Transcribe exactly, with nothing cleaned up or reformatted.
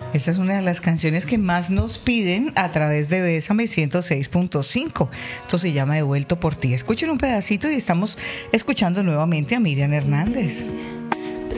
Esta es una de las canciones que más nos piden a través de Bésame ciento seis punto cinco. Esto se llama Devuelto por ti. Escuchen un pedacito y estamos escuchando nuevamente a Miriam Hernández.